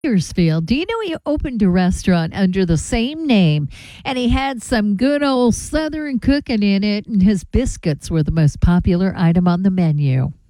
Bakersfield. Do you know he opened a restaurant under the same name and he had some good old Southern cooking in it, and his biscuits were the most popular item on the menu?